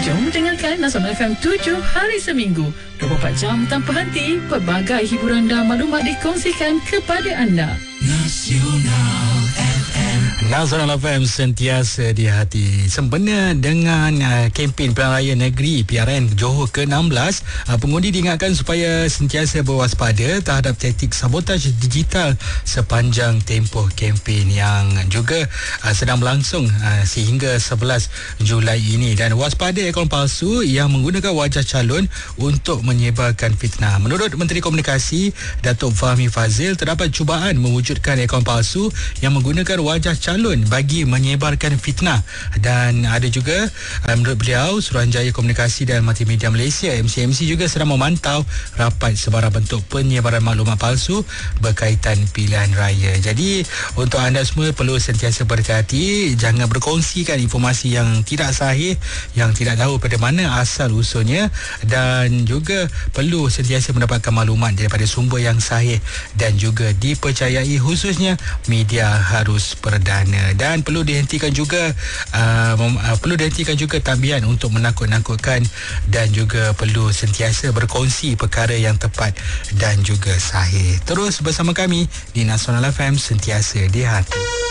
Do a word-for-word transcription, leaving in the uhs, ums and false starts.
Jom dengarkan Nasional F M tujuh hari seminggu, dua puluh empat jam tanpa henti. Pelbagai hiburan dan maklumat dikongsikan kepada anda. Nasional F M. Nasional F M sentiasa di hati. Sempena dengan uh, kempen Pilihan Raya Negeri P R N Johor ke enam belas, uh, pengundi diingatkan supaya sentiasa berwaspada terhadap taktik sabotaj digital sepanjang tempoh kempen yang juga uh, sedang berlangsung uh, sehingga sebelas Julai ini, dan waspada akaun palsu yang menggunakan wajah calon untuk menyebarkan fitnah. Menurut Menteri Komunikasi Datuk Fahmi Fazil, terdapat cubaan mewujudkan akaun palsu yang menggunakan wajah calon bagi menyebarkan fitnah, dan ada juga uh, menurut beliau Suruhanjaya Komunikasi dan Multimedia Malaysia M C M C juga sedang memantau rapat sebarang bentuk penyebaran maklumat palsu berkaitan pilihan raya. Jadi untuk anda semua perlu sentiasa berhati-hati, jangan berkongsikan informasi yang tidak sahih, yang tidak tahu pada mana asal usulnya, dan juga perlu sentiasa mendapatkan maklumat daripada sumber yang sahih dan juga dipercayai, khususnya media harus perdana. Dan perlu dihentikan juga uh, mem, uh, perlu dihentikan juga tabian untuk menakut-nakutkan, dan juga perlu sentiasa berkongsi perkara yang tepat dan juga sahih. Terus bersama kami di Nasional F M, sentiasa di hati.